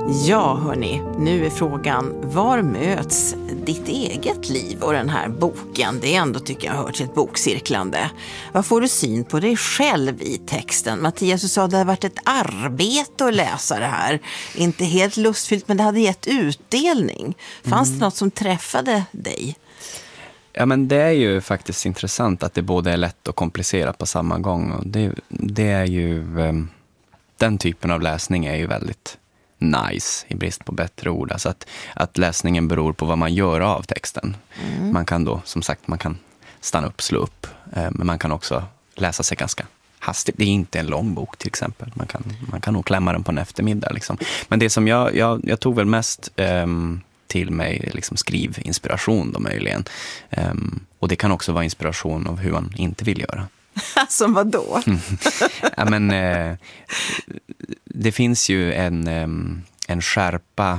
Ja hörni, nu är frågan, var möts ditt eget liv och den här boken? Det är ändå, tycker jag, hör till ett bokcirklande. Vad får du syn på dig själv i texten? Mattias, du sa att det hade varit ett arbete att läsa det här. Inte helt lustfyllt, men det hade gett utdelning. Fanns det något som träffade dig? Ja, men det är ju faktiskt intressant att det både är lätt och komplicerat på samma gång. Och det är ju, den typen av läsning är ju väldigt nice, i brist på bättre ord. Alltså att läsningen beror på vad man gör av texten. Man kan då, som sagt, man kan stanna upp, slå upp. Men man kan också läsa sig ganska hastigt. Det är inte en lång bok till exempel. Man kan nog klämma den på en eftermiddag. Liksom. Men det som jag tog väl mest till mig liksom skrivinspiration då möjligen. Och det kan också vara inspiration av hur man inte vill göra. Som vad då? Ja, men det finns ju en skärpa,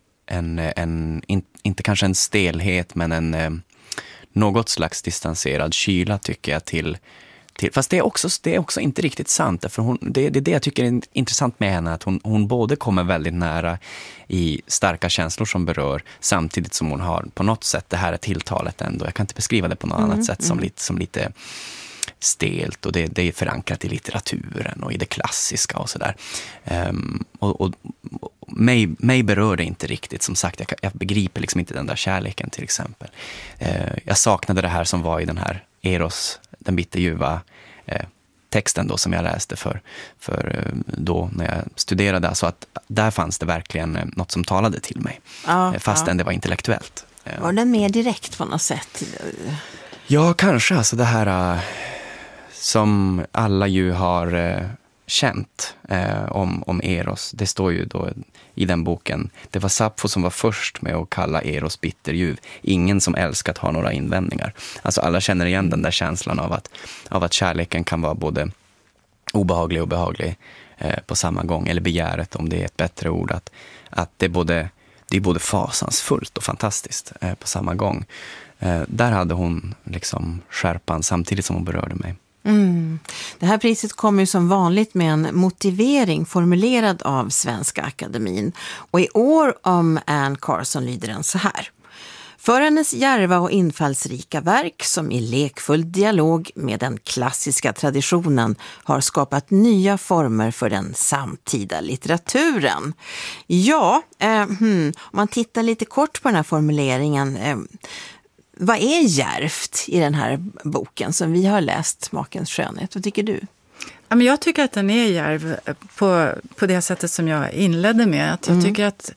inte kanske en stelhet, men en något slags distanserad kyla tycker jag till fast det är också inte riktigt sant, för det är det jag tycker är intressant med henne, att hon både kommer väldigt nära i starka känslor som berör, samtidigt som hon har på något sätt, det här är tilltalet ändå, jag kan inte beskriva det på något annat sätt, som lite stelt, och det är förankrat i litteraturen och i det klassiska och sådär. Och mig berör det inte riktigt, som sagt, jag begriper liksom inte den där kärleken till exempel. Jag saknade det här som var i den här Eros, den bitterljuva texten då som jag läste för då när jag studerade, så att där fanns det verkligen något som talade till mig, fastän det var intellektuellt. Var den mer direkt på något sätt? Ja, kanske. Alltså det här som alla ju har känt om Eros. Det står ju då i den boken. Det var Sappho som var först med att kalla Eros bitterljuv. Ingen som älskat har några invändningar. Alltså alla känner igen den där känslan av att kärleken kan vara både obehaglig och behaglig på samma gång. Eller begäret, om det är ett bättre ord. Att det är både fasansfullt och fantastiskt på samma gång. Där hade hon liksom skärpan samtidigt som hon berörde mig. Det här priset kommer ju som vanligt med en motivering formulerad av Svenska Akademin. Och i år om Anne Carson lyder den så här. För hennes djärva och infallsrika verk som i lekfull dialog med den klassiska traditionen har skapat nya former för den samtida litteraturen. Ja, om man tittar lite kort på den här formuleringen, vad är djärvt i den här boken som vi har läst, Makens skönhet? Vad tycker du? Ja, men jag tycker att den är djärv på det sättet som jag inledde med. Att jag tycker att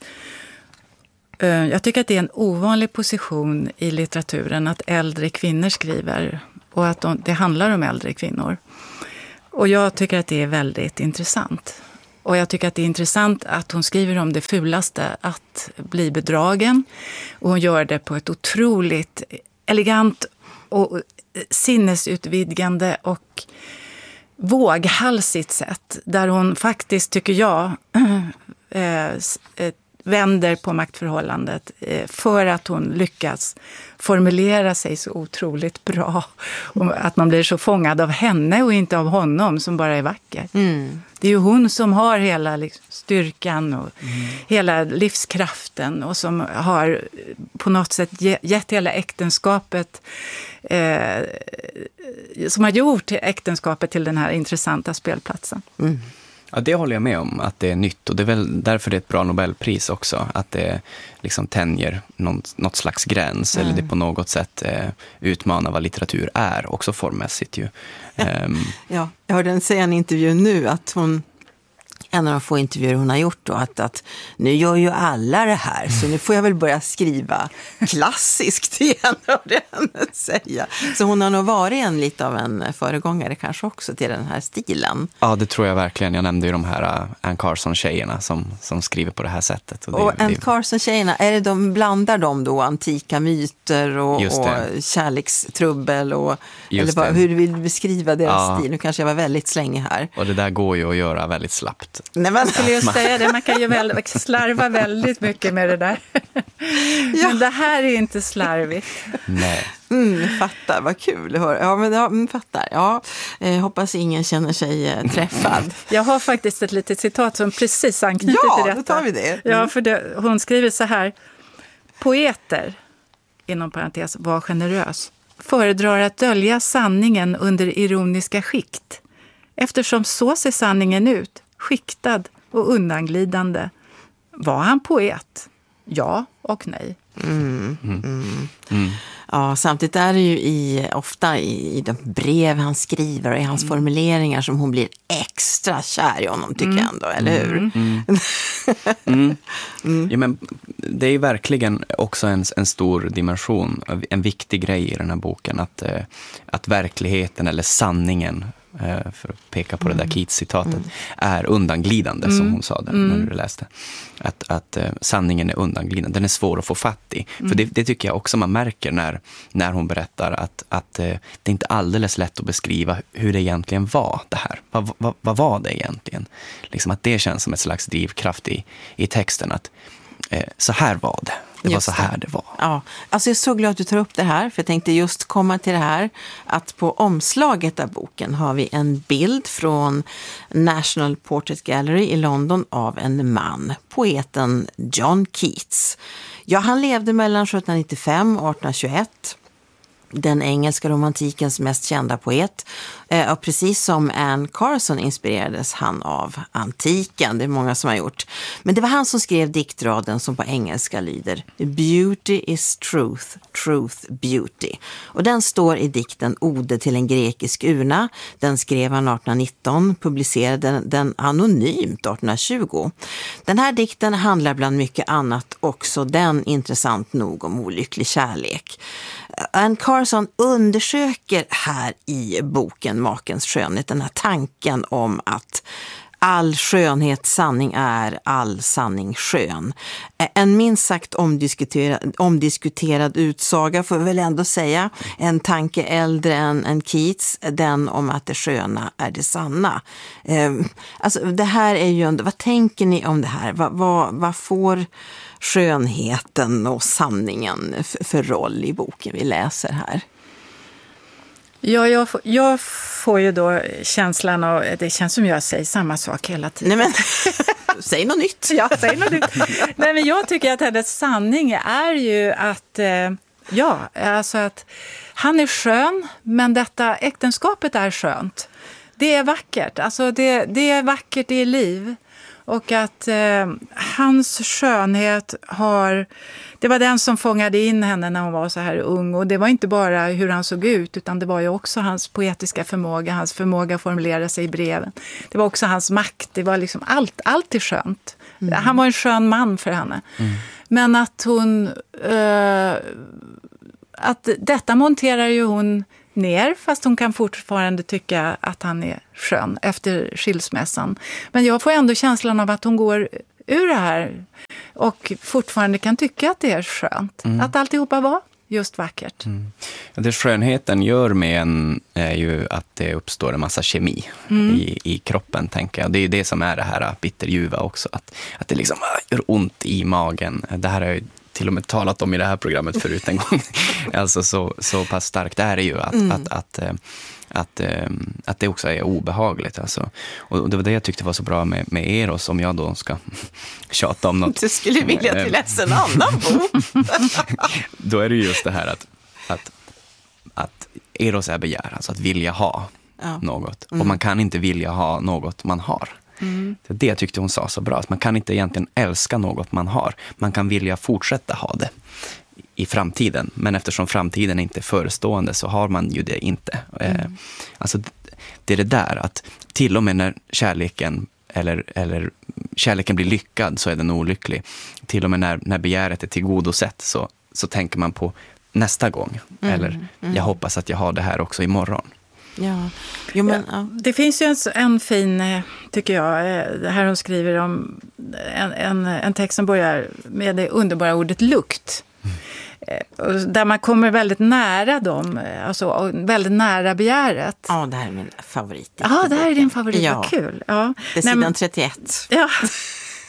det är en ovanlig position i litteraturen att äldre kvinnor skriver, och att det handlar om äldre kvinnor. Och jag tycker att det är väldigt intressant. Och jag tycker att det är intressant att hon skriver om det fulaste, att bli bedragen. Och hon gör det på ett otroligt elegant och sinnesutvidgande och våghalsigt sätt. Där hon faktiskt, tycker jag, vänder på maktförhållandet för att hon lyckas formulera sig så otroligt bra. Och att man blir så fångad av henne och inte av honom som bara är vacker. Det är ju hon som har hela liksom styrkan och hela livskraften, och som har på något sätt gett hela äktenskapet, som har gjort äktenskapet till den här intressanta spelplatsen. Ja, det håller jag med om, att det är nytt, och det är väl därför det är ett bra Nobelpris också, att det liksom tänjer något slags gräns, eller det på något sätt utmanar vad litteratur är, också formmässigt ju. Ja, jag hörde säga en intervju nu att en av de få intervjuer hon har gjort då, att nu gör ju alla det här, så nu får jag väl börja skriva klassiskt igen, hörde henne säga. Så hon har nog varit lite av en föregångare kanske också till den här stilen. Ja, det tror jag verkligen. Jag nämnde ju de här Anne Carson-tjejerna som skriver på det här sättet. Och Anne Carson-tjejerna, blandar de då antika myter och kärlekstrubbel? Eller hur vill du beskriva deras stil? Nu kanske jag var väldigt slängig här. Och det där går ju att göra väldigt slappt. Nej, men skulle jag säga det, man kan ju slarva väldigt mycket med det där. Men det här är inte slarvigt. Nej. Fattar, vad kul att höra. Ja, men fattar. Ja, hoppas ingen känner sig träffad. Jag har faktiskt ett litet citat som precis anknyter till detta. Ja, då tar vi det. Ja, för hon skriver så här. Poeter, inom parentes, var generös, föredrar att dölja sanningen under ironiska skikt. Eftersom så ser sanningen ut, skiktad och undanglidande. Var han poet? Ja och nej. Ja, samtidigt är det ju ofta i de brev han skriver och i hans formuleringar som hon blir extra kär i honom, tycker jag ändå, eller hur? Ja, men det är ju verkligen också en stor dimension, en viktig grej i den här boken, att verkligheten eller sanningen, för att peka på det där Keats-citatet, är undanglidande, som hon sa när du läste. Att sanningen är undanglidande. Den är svår att få fatt i. För det tycker jag också man märker när hon berättar att det är inte alldeles lätt att beskriva hur det egentligen var det här. Vad var det egentligen? Liksom att det känns som ett slags drivkraft i texten, att så här var det. Det var så här det var. Ja, alltså jag är så glad att du tar upp det här, för jag tänkte just komma till det här att på omslaget av boken har vi en bild från National Portrait Gallery i London av en man, poeten John Keats. Ja, han levde mellan 1795 och 1821. Den engelska romantikens mest kända poet. Och precis som Anne Carson inspirerades han av antiken. Det är många som har gjort. Men det var han som skrev diktraden som på engelska lyder Beauty is truth, truth beauty. Och den står i dikten Ode till en grekisk urna. Den skrev han 1819, publicerade den anonymt 1820. Den här dikten handlar bland mycket annat också den intressant nog om olycklig kärlek. Anne Carson undersöker här i boken Makens skönhet den här tanken om att all skönhet sanning är, all sanning skön. En minst sagt omdiskuterad utsaga får vi väl ändå säga. En tanke äldre än Keats, den om att det sköna är det sanna. Alltså det här är ju, vad tänker ni om det här? Vad får skönheten och sanningen för roll i boken vi läser här? Ja, jag får ju då känslan av, det känns som jag säger samma sak hela tiden. Nej men, säg något nytt. Ja, säg något nytt. Nej, men jag tycker att hennes sanning är ju att, alltså att han är skön, men detta äktenskapet är skönt. Det är vackert, alltså det är vackert i liv. Och att hans skönhet det var den som fångade in henne när hon var så här ung. Och det var inte bara hur han såg ut, utan det var ju också hans poetiska förmåga, hans förmåga att formulera sig i breven. Det var också hans makt, det var liksom allt är skönt. Han var en skön man för henne. Men att hon, att detta monterar ju hon ner, fast hon kan fortfarande tycka att han är skön efter skilsmässan. Men jag får ändå känslan av att hon går ur det här och fortfarande kan tycka att det är skönt. Att alltihopa var just vackert. Det skönheten gör med en är ju att det uppstår en massa kemi i kroppen, tänker jag. Det är ju det som är det här bitterljuva också. Att det liksom gör ont i magen. Det här är ju till och med talat om i det här programmet förut en gång. Alltså så pass starkt är det ju att det också är obehagligt. Alltså. Och det var det jag tyckte var så bra med Eros, om jag då ska tjata om något. Du skulle vilja till läsa en annan bok. Då är det just det här att Eros är begär, alltså att vilja ha något. Och man kan inte vilja ha något man har. Det tyckte hon sa så bra, att man kan inte egentligen älska något man har. Man kan vilja fortsätta ha det i framtiden, men eftersom framtiden inte är förestående så har man ju det inte. Alltså det är det där att till och med när kärleken eller kärleken blir lyckad så är den olycklig. Till och med när begäret är tillgodosett så tänker man på nästa gång. Eller jag hoppas att jag har det här också imorgon. Ja. Jo, men, ja. Det finns ju en fin, tycker jag, det här hon skriver om en text som börjar med det underbara ordet lukt. Där man kommer väldigt nära dem, alltså väldigt nära begäret. Ja, det här är min favorit. Ja, det här är din favorit, ja. Vad kul. Ja. Det är sidan 31. Ja.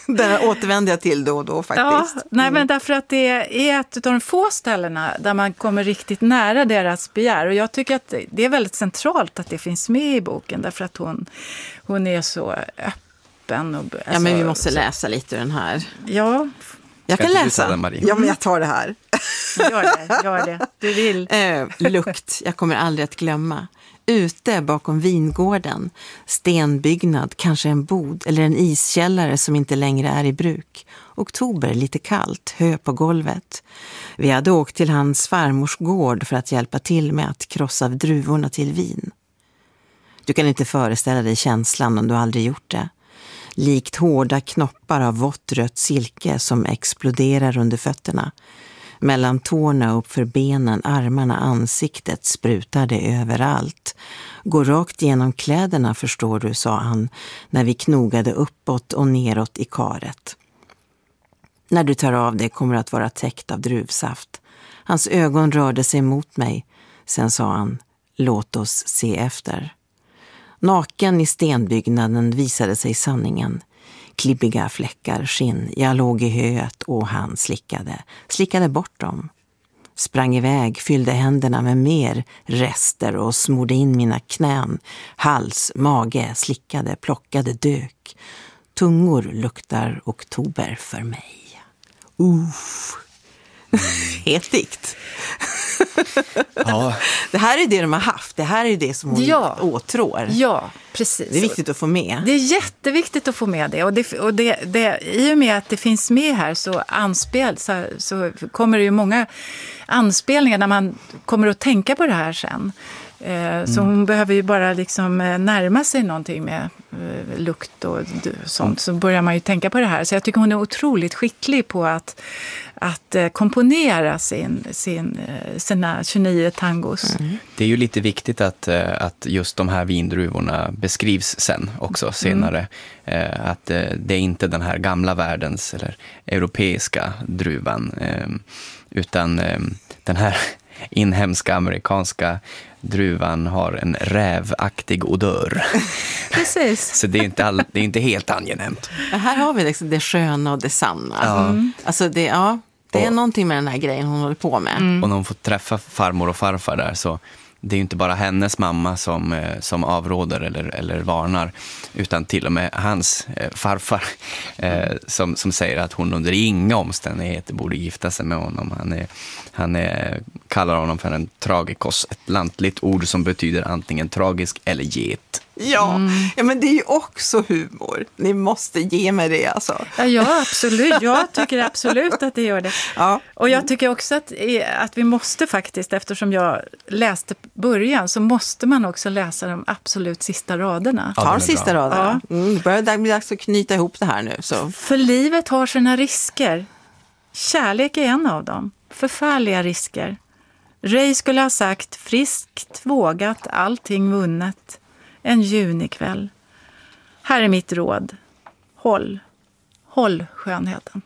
Den återvänder jag till då och då faktiskt. Ja, nej, men därför att det är ett av de få ställena där man kommer riktigt nära deras begär. Och jag tycker att det är väldigt centralt att det finns med i boken. Därför att hon är så öppen. Och, ja, men vi måste läsa lite ur den här. Ja. Jag kan läsa. Ja, men jag tar det här. Gör det. Du vill. Lukt, jag kommer aldrig att glömma. Ute bakom vingården, stenbyggnad, kanske en bod eller en iskällare som inte längre är i bruk. Oktober, lite kallt, hö på golvet. Vi hade åkt till hans farmors gård för att hjälpa till med att krossa druvorna till vin. Du kan inte föreställa dig känslan om du aldrig gjort det. Likt hårda knoppar av vått rött silke som exploderar under fötterna. Mellan tårna upp för benen, armarna, ansiktet sprutar det överallt. Gå rakt genom kläderna förstår du, sa han när vi knogade uppåt och neråt i karet. När du tar av det kommer att vara täckt av druvsaft. Hans ögon rörde sig mot mig. Sen sa han, låt oss se efter. Naken i stenbyggnaden visade sig sanningen. Klibbiga fläckar, skinn. Jag låg i höet och han slickade bort dem. Sprang iväg, fyllde händerna med mer rester och smorde in mina knän. Hals, mage, slickade, plockade, dök. Tungor luktar oktober för mig. Helt dikt. Ja. Det här är det de har haft. Det här är det som hon åtrår. Ja, precis. Det är viktigt att få med. Det är jätteviktigt att få med det. Och det i och med att det finns med här så kommer det ju många anspelningar när man kommer att tänka på det här sen. Så hon behöver ju bara liksom närma sig någonting med lukt och sånt. Så börjar man ju tänka på det här. Så jag tycker hon är otroligt skicklig på att komponera sina 29 tangos. Det är ju lite viktigt att just de här vindruvorna beskrivs sen också senare. Att det är inte den här gamla världens eller europeiska druvan utan den här inhemska amerikanska druvan har en rävaktig odör. Precis. Så det är inte helt angenämt. Här har vi liksom det sköna och det sanna. Ja. Alltså det är någonting med den här grejen hon håller på med. Och när hon får träffa farmor och farfar där så det är ju inte bara hennes mamma som avråder eller varnar utan till och med hans farfar som säger att hon under inga omständigheter borde gifta sig med honom. Han kallar honom för en tragikos, ett lantligt ord som betyder antingen tragisk eller get. Ja, men det är ju också humor. Ni måste ge mig det alltså. Ja, absolut. Jag tycker absolut att det gör det. Ja. Och jag tycker också att vi måste faktiskt, eftersom jag läste början, så måste man också läsa de absolut sista raderna. Ta de sista raderna. Ja. Det börjar bli dags att knyta ihop det här nu. Så. För livet har sina risker. Kärlek är en av dem. Förfärliga risker. Ray skulle ha sagt friskt, vågat, allting vunnet. En junikväll. Här är mitt råd. Håll skönheten.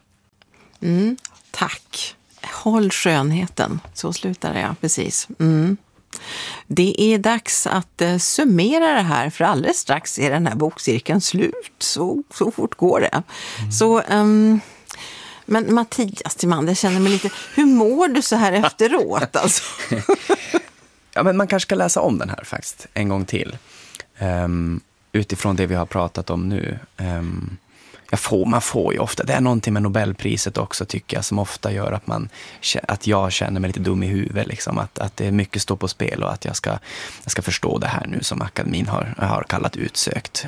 Tack. Håll skönheten. Så slutar jag, precis. Det är dags att summera det här, för alldeles strax är den här bokcirkeln slut. Så fort går det. Så... Men Mattias Timander, jag känner mig lite... Hur mår du så här efteråt? Alltså? Ja, men man kanske ska läsa om den här faktiskt en gång till. Utifrån det vi har pratat om nu. Man får ju ofta... Det är någonting med Nobelpriset också tycker jag som ofta gör att jag känner mig lite dum i huvudet. Liksom, att det är mycket står på spel och att jag ska förstå det här nu som akademin har kallat utsökt.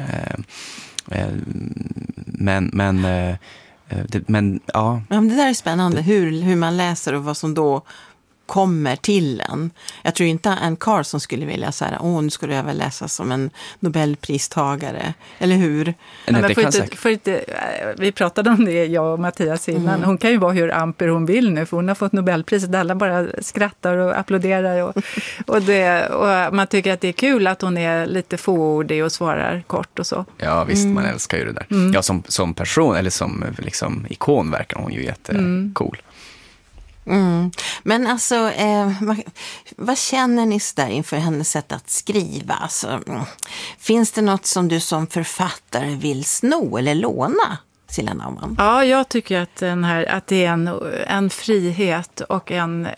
Men ja. Men det där är spännande, hur man läser och vad som då kommer till en. Jag tror inte Anne Carson skulle vilja säga nu skulle jag väl läsa som en Nobelpristagare, eller hur? Vi pratade om det, jag och Mattias innan. Hon kan ju vara hur amper hon vill nu, för hon har fått Nobelpriset. Alla bara skrattar och applåderar och man tycker att det är kul att hon är lite fåordig och svarar kort och så. Ja visst, man älskar ju det där. Ja, som person eller som liksom ikon verkar hon ju jättecool. Men alltså, vad känner ni där inför hennes sätt att skriva? Alltså, finns det något som du som författare vill sno eller låna Silla Naumann? Ja, jag tycker att, att det är en frihet och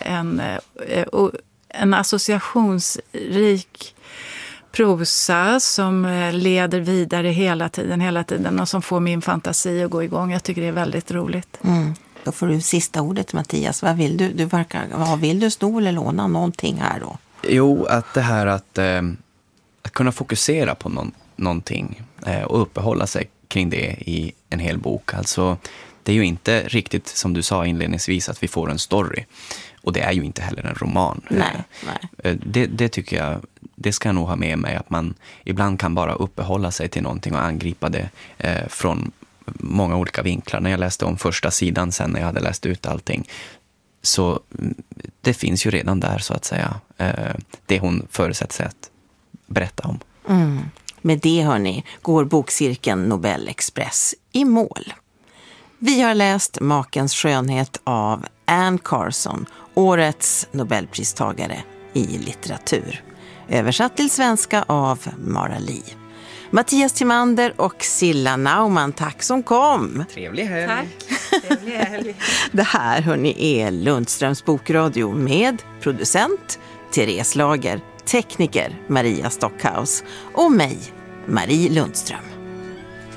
en associationsrik prosa som leder vidare hela tiden och som får min fantasi att gå igång. Jag tycker det är väldigt roligt. Då får du sista ordet, Mattias. Vad vill du? Vill du sno eller låna någonting här då? Jo, att det här att kunna fokusera på någonting och uppehålla sig kring det i en hel bok. Alltså, det är ju inte riktigt som du sa inledningsvis att vi får en story. Och det är ju inte heller en roman. Nej. Det tycker jag, det ska jag nog ha med mig, att man ibland kan bara uppehålla sig till någonting och angripa det från många olika vinklar. När jag läste om första sidan sen när jag hade läst ut allting, så det finns ju redan där så att säga det hon förutsätter sig att berätta om. Med det, hörni, går bokcirkeln Nobel Express i mål. Vi har läst Makens skönhet av Anne Carson, årets Nobelpristagare i litteratur. Översatt till svenska av Mara Li. Mattias Timander och Silla Naumann, tack som kom. Trevlig helg. Tack. Trevlig helg. Det här, hörni, är Lundströms bokradio med producent Therese Lager, tekniker Maria Stockhaus och mig, Marie Lundström.